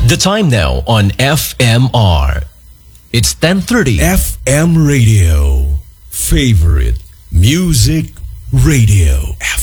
The time now on FMR. It's 10:30. FM Radio. Favorite Music Radio.